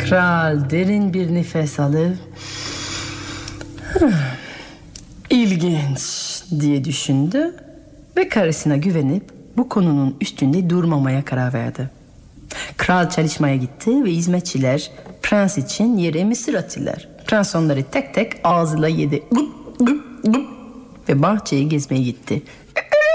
Kral derin bir nefes alıp İlginç diye düşündü ve karısına güvenip bu konunun üstünde durmamaya karar verdi. Kral çalışmaya gitti ve hizmetçiler prens için yere mısır attılar. Prens onları tek tek ağzıyla yedi ve bahçeyi gezmeye gitti.